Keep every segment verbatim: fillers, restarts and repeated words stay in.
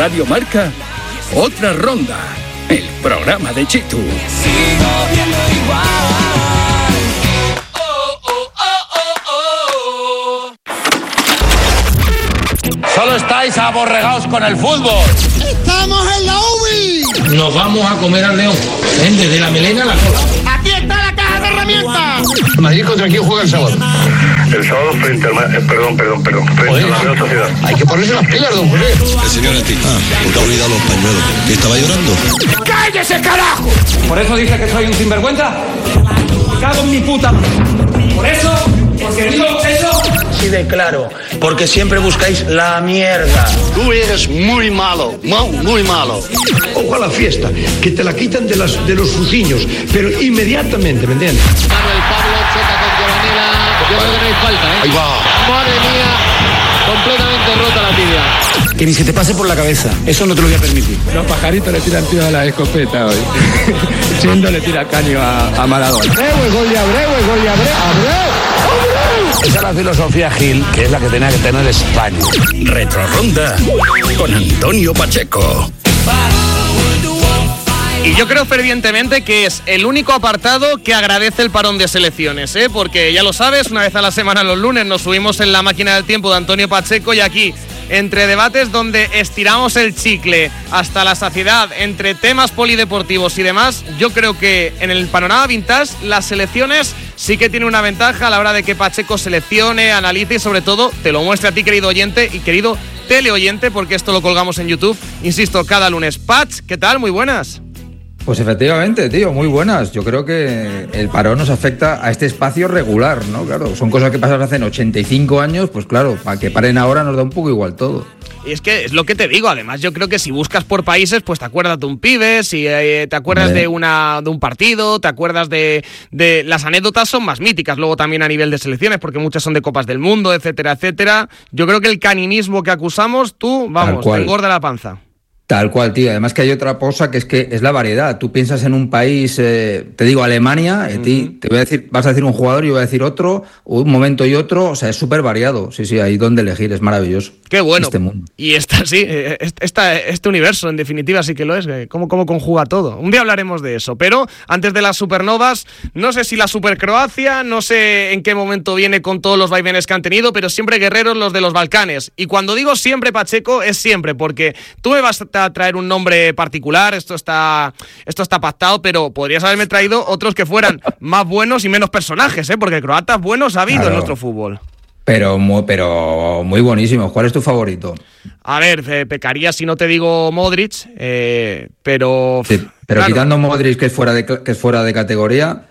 Radio Marca, Otra Ronda, el programa de Chitu. Sigo viendo igual. Oh, oh, oh, oh, oh. Solo estáis aborregados con el fútbol. ¡Estamos en la U B I! Nos vamos a comer al león. ¿Eh? Desde la melena a la cola. ¡Aquí está la caja de herramientas! Madrid contra quién juega el sábado. El sábado frente al... Eh, perdón, perdón, perdón. Frente Oye, a la Real Sociedad. Hay que ponerse las pilas, don José. El señor Eti. Ah, porque ha olvidado los pañuelos. ¿Que estaba llorando? ¡Cállese, carajo! ¿Por eso dice que soy un sinvergüenza? ¡Cago en mi puta! ¿Por eso? ¿Porque digo eso? Sí de claro, porque siempre buscáis la mierda. Tú eres muy malo, muy, muy malo. Ojo a la fiesta, que te la quitan de, las, de los fuciños, pero inmediatamente, ¿me entiendes? Manuel Pablo choca con Giovanila. Yo creo que no hay falta, ¿eh? Ahí va. Madre mía, completamente rota la tibia. Que ni se te pase por la cabeza, eso no te lo voy a permitir. Los pajaritos le tiran tío a la escopeta hoy. Siendo le tira caño a, a Maradona. Abreu, el gol de Abreu, el gol de Abreu. ¡Abreu! Esa es la filosofía Gil, que es la que tenía que tener España. Retro Ronda con Antonio Pacheco. Y yo creo fervientemente que es el único apartado que agradece el parón de selecciones, ¿eh? Porque ya lo sabes, una vez a la semana los lunes nos subimos en la máquina del tiempo de Antonio Pacheco y aquí, entre debates donde estiramos el chicle hasta la saciedad, entre temas polideportivos y demás, yo creo que en el panorama vintage las selecciones sí que tienen una ventaja a la hora de que Pacheco seleccione, analice y sobre todo te lo muestre a ti, querido oyente y querido teleoyente, porque esto lo colgamos en YouTube, insisto, cada lunes. Pach, ¿qué tal? Muy buenas. Pues efectivamente, tío, muy buenas. Yo creo que el parón nos afecta a este espacio regular, ¿no? Claro, son cosas que pasaron hace ochenta y cinco años, pues claro, para que paren ahora nos da un poco igual todo. Y es que es lo que te digo, además yo creo que si buscas por países, pues te acuerdas de un pibe, si eh, te acuerdas vale. de una de un partido, te acuerdas de, de... Las anécdotas son más míticas, luego también a nivel de selecciones, porque muchas son de Copas del Mundo, etcétera, etcétera. Yo creo que el caninismo que acusamos, tú, vamos, te engorda la panza. Tal cual, tío. Además que hay otra cosa que es que es la variedad. Tú piensas en un país, eh, te digo Alemania, uh-huh. ti, te voy a decir, vas a decir un jugador y yo voy a decir otro, un momento y otro, o sea, es súper variado. Sí, sí, hay donde elegir, es maravilloso. Qué bueno. Este mundo. Y esta, sí, esta, este universo, en definitiva, sí que lo es. ¿Cómo, cómo conjuga todo? Un día hablaremos de eso. Pero antes de las supernovas, no sé si la Super Croacia, no sé en qué momento viene con todos los vaivenes que han tenido, pero siempre guerreros los de los Balcanes. Y cuando digo siempre, Pacheco, es siempre, porque tú me vas a traer un nombre particular, esto está esto está pactado, pero podrías haberme traído otros que fueran más buenos y menos personajes, ¿eh? Porque croatas buenos ha habido claro. en nuestro fútbol. Pero muy, pero muy buenísimo. ¿Cuál es tu favorito? A ver, eh, pecaría si no te digo Modric, eh, pero... Sí, pero claro. Quitando Modric, que es fuera de, que es fuera de categoría...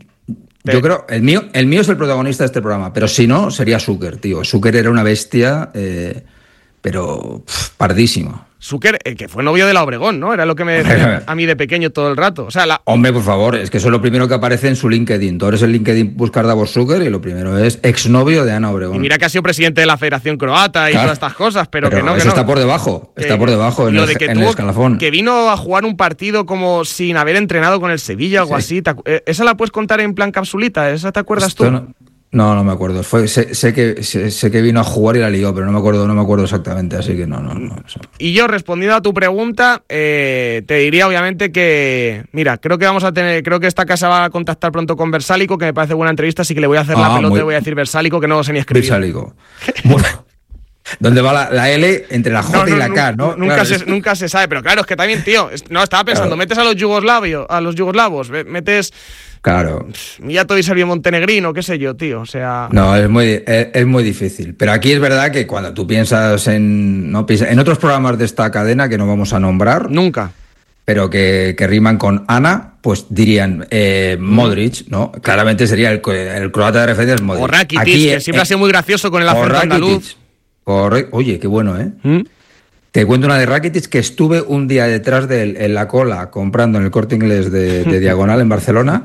Yo eh. creo, el mío, el mío es el protagonista de este programa, pero si no, sería Zucker, tío. Zucker era una bestia, eh, pero pff, pardísima. Zucker, eh, que fue novio de la Obregón, ¿no? Era lo que me decía a mí de pequeño todo el rato. O sea, la... Hombre, por favor, es que eso es lo primero que aparece en su LinkedIn. Tú eres el LinkedIn, buscar Davor Zucker y lo primero es exnovio de Ana Obregón. Y mira que ha sido presidente de la Federación Croata y claro. todas estas cosas, pero, pero que no, eso que no. está por debajo, que, está por debajo en, el, de que en el escalafón. Que vino a jugar un partido como sin haber entrenado con el Sevilla o algo sí. así. ¿Esa la puedes contar en plan capsulita? ¿Esa te acuerdas Esto tú? No... No, no me acuerdo. Fue, sé, sé, que, sé, sé que vino a jugar y la lió, pero no me acuerdo, no me acuerdo exactamente, así que no, no, no. O sea. Y yo, respondiendo a tu pregunta, eh, te diría obviamente que, mira, creo que vamos a tener, creo que esta casa va a contactar pronto con Versálico, que me parece buena entrevista, así que le voy a hacer ah, la pelota muy... y voy a decir Versálico, que no lo sé ni escribir. Versálico. Bueno. ¿Dónde va la, la L entre la J no, no, y la K, no? Nunca, claro, se, es... nunca se sabe, pero claro, es que también, tío, no, estaba pensando, claro. metes a los yugoslavios, a los yugoslavos, metes... Claro. Miato y Serbio Montenegrino, qué sé yo, tío, o sea... No, es muy, es, es muy difícil. Pero aquí es verdad que cuando tú piensas en... no piensas, en otros programas de esta cadena que no vamos a nombrar... Nunca. Pero que, que riman con Ana, pues dirían eh, Modric, ¿no? Claramente sería el, el croata de referencia es Modric. O Rakitic, aquí, que siempre eh, ha sido muy gracioso con el acento andaluz. Corre... Oye, qué bueno, ¿eh? ¿Mm? Te cuento una de Rakitic que estuve un día detrás de él en la cola comprando en el Corte Inglés de, de Diagonal en Barcelona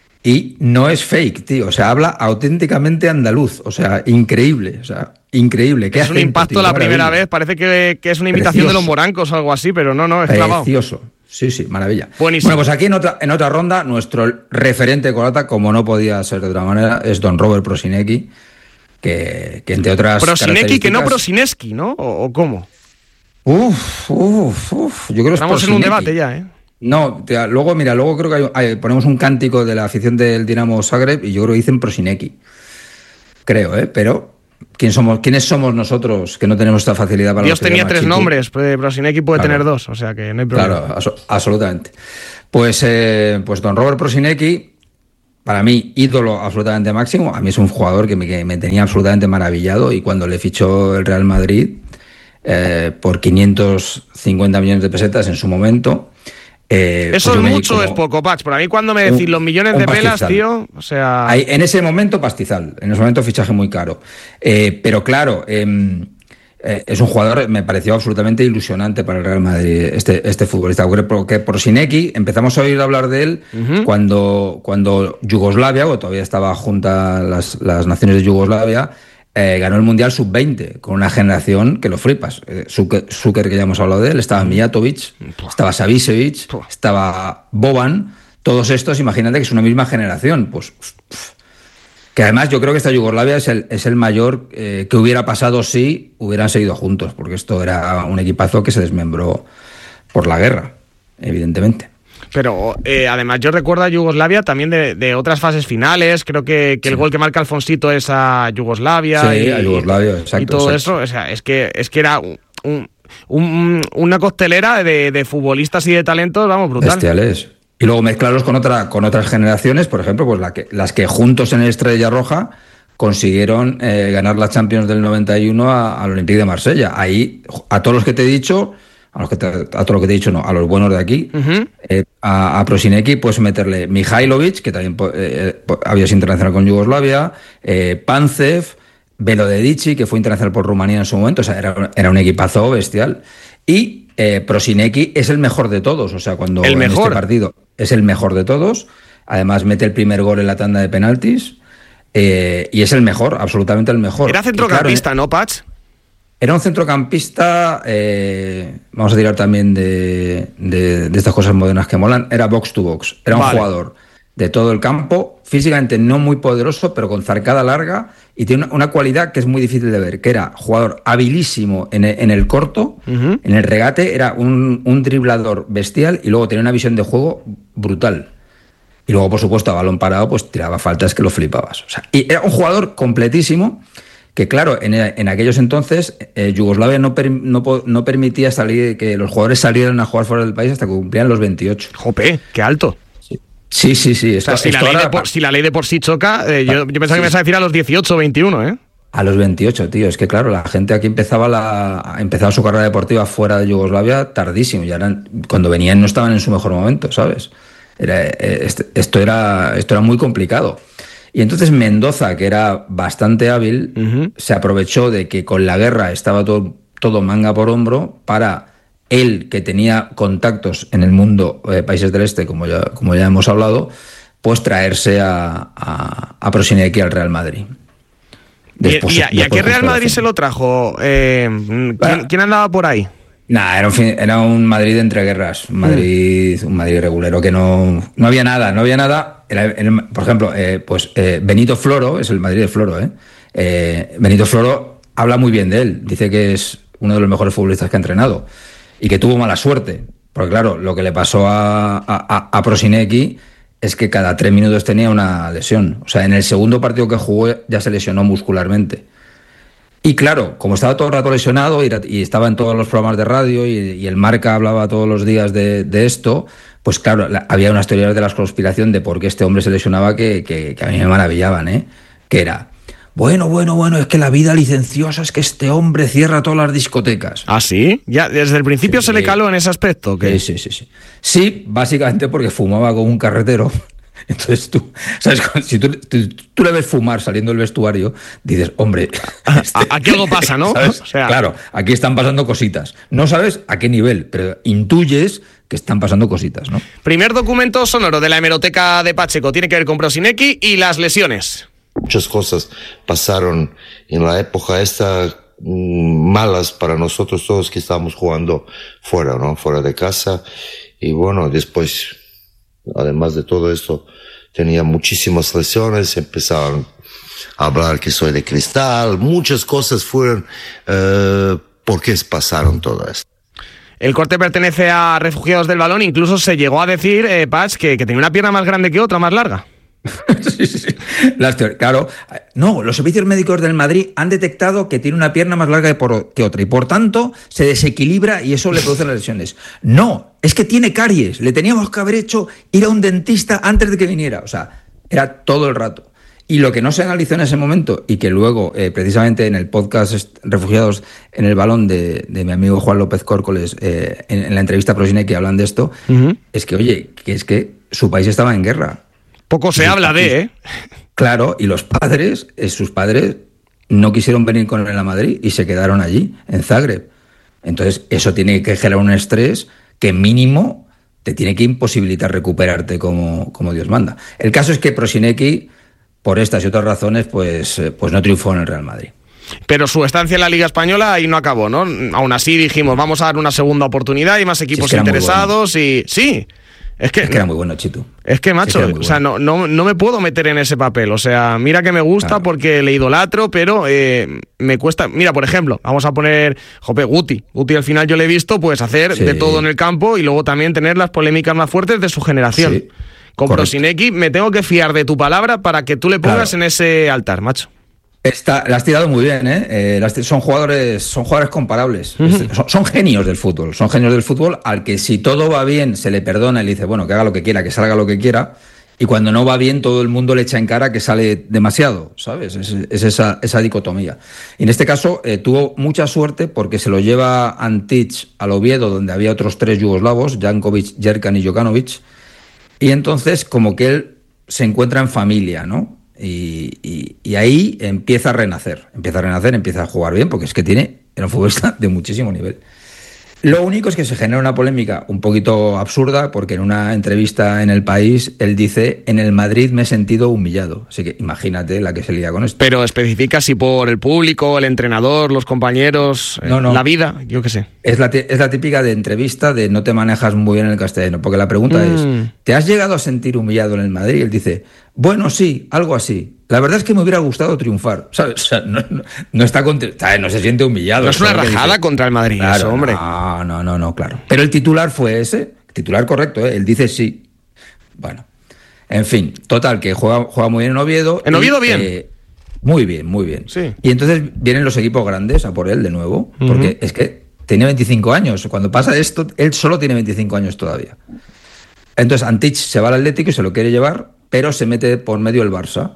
y no es fake, tío. O sea, habla auténticamente andaluz. O sea, increíble. O sea, increíble. ¿Qué es un impacto tío, la primera maravilla. Vez. Parece que, que es una imitación Precioso. De los morancos o algo así, pero no, no, es clavado. Precioso. Sí, sí, maravilla. Buenísimo. Bueno, pues aquí en otra, en otra ronda, nuestro referente croata, como no podía ser de otra manera, es don Robert Prosinecki, que, que entre otras Prosinecki, que no Prosineski, ¿no? ¿O, o cómo? Uf, uf, uf. Yo creo que estamos en un debate ya, ¿eh? No, te, luego, mira, luego creo que hay, hay, ponemos un cántico de la afición del Dinamo Zagreb y yo creo que dicen Prosinecki. Creo, ¿eh? Pero ¿quién somos, ¿quiénes somos nosotros que no tenemos esta facilidad para Dios los tenía tres Chitu? nombres, Prosinecki puede claro. tener dos, o sea que no hay problema. Claro, aso- absolutamente. Pues, eh, pues don Robert Prosinecki, para mí, ídolo absolutamente máximo. A mí es un jugador que me, que me tenía absolutamente maravillado y cuando le fichó el Real Madrid eh, por quinientos cincuenta millones de pesetas en su momento... Eh, Eso pues es mucho o es poco, Pax. Por mí cuando me decís un, los millones de pelas, tío, o sea... Hay, en ese momento pastizal, en ese momento fichaje muy caro. Eh, pero claro, eh, eh, es un jugador, me pareció absolutamente ilusionante para el Real Madrid, este, este futbolista. Porque Prosinecki, empezamos a oír hablar de él uh-huh. cuando, cuando Yugoslavia, o todavía estaba junta las, las naciones de Yugoslavia, Eh, ganó el Mundial sub veinte con una generación que lo flipas. Eh, Šuker, que ya hemos hablado de él, estaba Mijatovic, estaba Savicevic, estaba Boban, todos estos, imagínate que es una misma generación. Pues pff, que además yo creo que esta Yugoslavia es el, es el mayor eh, que hubiera pasado si hubieran seguido juntos, porque esto era un equipazo que se desmembró por la guerra, evidentemente. Pero eh, además yo recuerdo a Yugoslavia también de, de otras fases finales. Creo que, que sí. el gol que marca Alfonsito es a Yugoslavia. Sí, y, a Yugoslavia, exacto. Y todo exacto. eso, o sea, es que, es que era un, un, un, una costelera de, de futbolistas y de talentos, vamos, brutal. Bestiales. Y luego mezclarlos con, otra, con otras generaciones, por ejemplo, pues la que, las que juntos en el Estrella Roja consiguieron eh, ganar la Champions del noventa y uno a, al Olympique de Marsella. Ahí, a todos los que te he dicho... A, los que te, a todo lo que te he dicho, no, a los buenos de aquí, uh-huh. eh, a, a Prosinecki puedes meterle Mihailovic, que también eh, había sido internacional con Yugoslavia, eh, Pancev, Velodedici, que fue internacional por Rumanía en su momento, o sea, era, era un equipazo bestial. Y eh, Prosinecki es el mejor de todos, o sea, cuando el en mejor. este partido es el mejor de todos, además mete el primer gol en la tanda de penaltis, eh, y es el mejor, absolutamente el mejor. Era centrocampista, claro, ¿no, Patch? Era un centrocampista, eh, vamos a tirar también de, de, de estas cosas modernas que molan, era box to box, era un vale. jugador de todo el campo, físicamente no muy poderoso, pero con zancada larga, y tiene una, una cualidad que es muy difícil de ver, que era jugador habilísimo en el, en el corto, uh-huh. en el regate, era un, un driblador bestial, y luego tenía una visión de juego brutal. Y luego, por supuesto, a balón parado, pues tiraba faltas que lo flipabas. O sea, y era un jugador completísimo, que claro, en, en aquellos entonces eh, Yugoslavia no, per, no, no permitía salir que los jugadores salieran a jugar fuera del país hasta que cumplían los veintiocho. ¡Jope! ¡Qué alto! Sí, sí, sí. sí esto, o sea, si, la ahora, de por, si la ley de por sí choca, eh, yo, yo pensaba sí. que me ibas a decir a los dieciocho o veintiuno, ¿eh? A los veintiocho, tío. Es que claro, la gente aquí empezaba la empezaba su carrera deportiva fuera de Yugoslavia tardísimo. Ya eran, cuando venían no estaban en su mejor momento, ¿sabes? Era, este, esto, era, esto era muy complicado. Y entonces Mendoza, que era bastante hábil, uh-huh. se aprovechó de que con la guerra estaba todo, todo manga por hombro para él, que tenía contactos en el mundo de eh, países del este, como ya, como ya hemos hablado, pues traerse a, a, a Prosinecki al Real Madrid. Después, ¿Y, y, a, ¿Y a qué Real Madrid se lo trajo? Eh, ¿quién, ¿Quién andaba por ahí? Nah, era un, era un Madrid entre guerras, un Madrid, un Madrid regulero que no, no había nada, no había nada. Era, era, por ejemplo, eh, pues eh, Benito Floro, es el Madrid de Floro, ¿eh? Eh, Benito Floro habla muy bien de él, dice que es uno de los mejores futbolistas que ha entrenado y que tuvo mala suerte, porque claro, lo que le pasó a, a, a Prosinecki es que cada tres minutos tenía una lesión. O sea, en el segundo partido que jugó ya se lesionó muscularmente. Y claro, como estaba todo el rato lesionado y, y estaba en todos los programas de radio y, y el Marca hablaba todos los días de, de esto, pues claro, la, había unas teorías de la conspiración de por qué este hombre se lesionaba que, que, que a mí me maravillaban, ¿eh? Que era, bueno, bueno, bueno, es que la vida licenciosa es que este hombre cierra todas las discotecas. ¿Ah, sí? ¿Ya desde el principio sí, se le caló en ese aspecto? ¿Qué? Sí, sí, sí, sí. Sí, básicamente porque fumaba como un carretero. Entonces tú, ¿sabes? Si tú, tú, tú le ves fumar saliendo del vestuario, dices, hombre... Este, aquí algo pasa, ¿no? O sea, claro, aquí están pasando cositas. No sabes a qué nivel, pero intuyes que están pasando cositas, ¿no? Primer documento sonoro de la hemeroteca de Pacheco tiene que ver con Prosinecki y las lesiones. Muchas cosas pasaron en la época esta mmm, malas para nosotros todos que estábamos jugando fuera, ¿no? Fuera de casa. Y bueno, después... Además de todo esto, tenía muchísimas lesiones, empezaron a hablar que soy de cristal, muchas cosas fueron, eh, ¿por qué pasaron todo esto? el corte pertenece a refugiados del balón, incluso se llegó a decir, eh, Patch, que, que tenía una pierna más grande que otra, más larga. sí, sí, sí. Las teor- claro, no, los servicios médicos del Madrid han detectado que tiene una pierna más larga que, por, que otra y por tanto se desequilibra y eso le produce las lesiones. No, es que tiene caries, le teníamos que haber hecho ir a un dentista antes de que viniera, o sea, era todo el rato. Y lo que no se analizó en ese momento y que luego, eh, precisamente en el podcast Refugiados en el Balón de, de mi amigo Juan López Córcoles, eh, en, en la entrevista a Prosinek que hablan de esto, uh-huh. es que, oye, que es que su país estaba en guerra. Poco se habla de, ¿eh? Claro, y los padres, eh, sus padres, no quisieron venir con él a Madrid y se quedaron allí, en Zagreb. Entonces, eso tiene que generar un estrés que mínimo te tiene que imposibilitar recuperarte como, como Dios manda. El caso es que Prosinecki, por estas y otras razones, pues, pues no triunfó en el Real Madrid. Pero su estancia en la Liga Española ahí no acabó, ¿no? Aún así dijimos, vamos a dar una segunda oportunidad, hay más equipos sí, es que interesados bueno. y... Sí, es que... Es que era muy bueno, Chitu. Es que, macho, sí, es que o sea, bueno. no, no, no me puedo meter en ese papel. O sea, mira que me gusta claro. porque le idolatro, pero eh, me cuesta... Mira, por ejemplo, vamos a poner... Jope, Guti. Guti al final yo le he visto pues hacer sí. de todo en el campo y luego también tener las polémicas más fuertes de su generación. Sí. Con Prosinecki me tengo que fiar de tu palabra para que tú le pongas claro. en ese altar, macho. Está, la has tirado muy bien, ¿eh? eh las, son jugadores, son jugadores comparables. Uh-huh. Son, son genios del fútbol. Son genios del fútbol al que si todo va bien se le perdona y le dice, bueno, que haga lo que quiera, que salga lo que quiera. Y cuando no va bien, todo el mundo le echa en cara que sale demasiado, ¿sabes? Es, es esa, esa dicotomía. Y en este caso eh, tuvo mucha suerte porque se lo lleva Antic al Oviedo, donde había otros tres yugoslavos, Jankovic, Jerkan y Jokanovic. Y entonces como que él se encuentra en familia, ¿no? Y, y, y ahí empieza a renacer, empieza a renacer, empieza a jugar bien, porque es que tiene, era un futbolista de muchísimo nivel. Lo único es que se genera una polémica un poquito absurda, porque en una entrevista en El País, él dice, en el Madrid me he sentido humillado. Así que imagínate la que se lía con esto. Pero especifica si por el público, el entrenador, los compañeros, no, no. la vida, yo qué sé. Es la, es la típica de entrevista de no te manejas muy bien en el castellano, porque la pregunta mm. es, ¿te has llegado a sentir humillado en el Madrid? Y él dice, bueno, sí, algo así. La verdad es que me hubiera gustado triunfar, ¿sabes? O sea, no, no, no está contra, no se siente humillado. No es una rajada contra el Madrid, claro, eso, hombre. No, no, no, no, claro. Pero el titular fue ese, titular correcto, ¿eh? Él dice sí. Bueno, en fin, total, que juega, juega muy bien en Oviedo. ¿En Oviedo y, bien? Eh, muy bien, muy bien. Sí. Y entonces vienen los equipos grandes a por él de nuevo, uh-huh. porque es que tenía veinticinco años. Cuando pasa esto, él solo tiene veinticinco años todavía. Entonces Antic se va al Atlético y se lo quiere llevar, pero se mete por medio el Barça.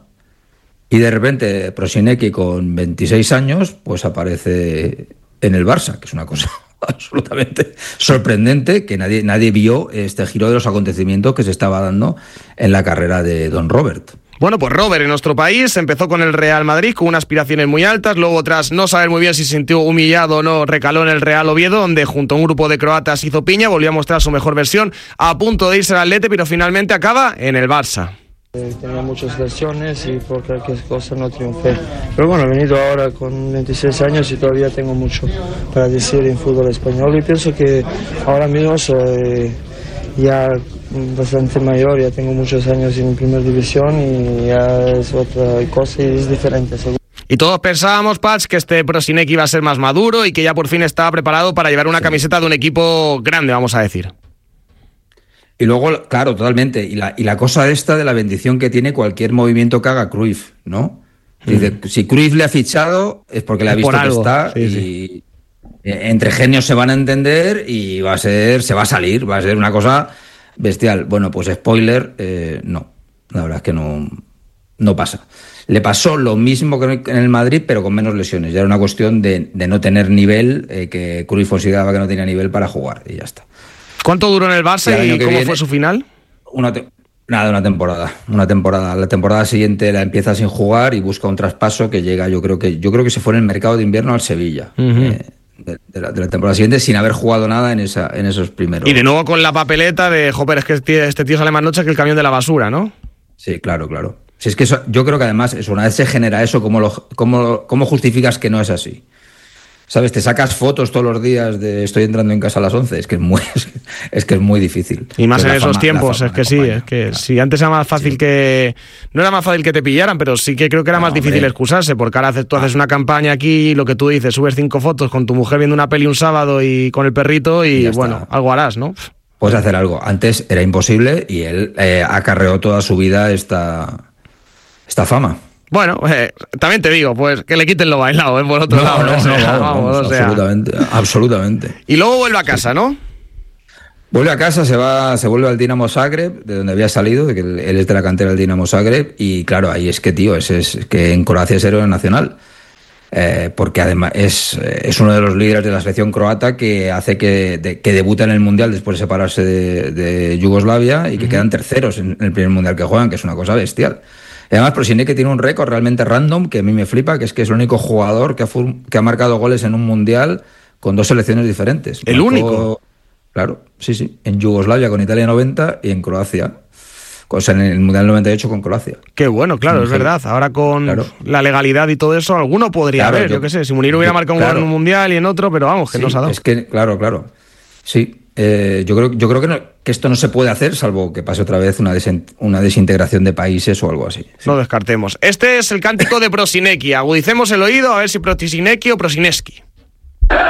Y de repente Prosinecki con veintiséis años pues aparece en el Barça, que es una cosa absolutamente sorprendente, que nadie, nadie vio este giro de los acontecimientos que se estaba dando en la carrera de Don Robert. Bueno, pues Robert en nuestro país empezó con el Real Madrid con unas aspiraciones muy altas, luego tras no saber muy bien si se sintió humillado o no, recaló en el Real Oviedo, donde junto a un grupo de croatas hizo piña, volvió a mostrar su mejor versión, a punto de irse al Atleti, pero finalmente acaba en el Barça. Eh, tenía muchas lesiones y por cualquier cosa no triunfé. Pero bueno, he venido ahora con veintiséis años y todavía tengo mucho para decir en fútbol español. Y pienso que ahora mismo soy ya bastante mayor, ya tengo muchos años en primera división y ya es otra cosa y es diferente, seguro. Y todos pensábamos, Patch, que este Prosinecki iba a ser más maduro y que ya por fin estaba preparado para llevar una sí. camiseta de un equipo grande, vamos a decir. Y luego, claro, totalmente. Y la, y la cosa esta de la bendición que tiene cualquier movimiento que haga Cruyff, ¿no? Dice, mm. si Cruyff le ha fichado es porque le ha visto que está sí, y sí. entre genios se van a entender y va a ser, se va a salir, va a ser una cosa bestial. Bueno, pues spoiler, eh, no. La verdad es que no, no pasa. Le pasó lo mismo que en el Madrid, pero con menos lesiones. Ya era una cuestión de, de no tener nivel, eh, que Cruyff consideraba que no tenía nivel para jugar y ya está. ¿Cuánto duró en el Barça y, y cómo viene, fue su final? Una te- nada, una temporada. Una temporada. La temporada siguiente la empieza sin jugar y busca un traspaso que llega, yo creo que yo creo que se fue en el mercado de invierno al Sevilla. Uh-huh. eh, de, de, la, de la temporada siguiente sin haber jugado nada en esa en esos primeros. Y de nuevo con la papeleta de, joder, es que este tío sale más noche que el camión de la basura, ¿no? Sí, claro, claro. Si es que eso, yo creo que además, eso, una vez se genera eso, ¿cómo, lo, cómo, cómo justificas que no es así? ¿sabes? Te sacas fotos todos los días de estoy entrando en casa a las once, es que es muy, es que es muy difícil. Y más Pero en esos fama, tiempos, es que sí, es que claro. Si antes era más fácil sí. que... No era más fácil que te pillaran, pero sí que creo que era no, más difícil hombre. excusarse, porque ahora haces, tú haces una campaña aquí, lo que tú dices, subes cinco fotos con tu mujer viendo una peli un sábado y con el perrito y, y bueno, está. algo harás, ¿no? Puedes hacer algo. Antes era imposible y él eh, acarreó toda su vida esta, esta fama. Bueno, eh, también te digo, pues que le quiten lo bailado, ¿eh? Por otro no, lado. No, no, no, vamos, o sea. absolutamente, absolutamente. Y luego vuelve a casa, ¿no? Vuelve a casa, se va, se vuelve al Dinamo Zagreb, de donde había salido, de que él es de la cantera del Dinamo Zagreb, y claro, ahí es que, tío, es, es que en Croacia es héroe nacional. Eh, porque además es, es uno de los líderes de la selección croata que hace que, de, que debuta en el Mundial después de separarse de, de Yugoslavia y que uh-huh. quedan terceros en el primer Mundial que juegan, que es una cosa bestial. Y además, Prosinecki tiene un récord realmente random que a mí me flipa, que es que es el único jugador que ha, que ha marcado goles en un mundial con dos selecciones diferentes. ¿El Marcó, único? Claro, sí, sí. En Yugoslavia con Italia noventa y en Croacia. O sea, en el Mundial noventa y ocho con Croacia. Qué bueno, claro, sí, es verdad. Ahora con claro. la legalidad y todo eso, alguno podría claro, haber, yo, yo qué sé. Si Munir hubiera marcado claro. un gol en un Mundial y en otro, pero vamos, que sí, no se ha dado. Es que, claro, claro. Sí. Eh, yo creo, yo creo que, no, que esto no se puede hacer salvo que pase otra vez una, desen, una desintegración de países o algo así. Sí. No descartemos. Este es el cántico de Prosinecki. Agudicemos el oído a ver si Prosinecki o Prosineski.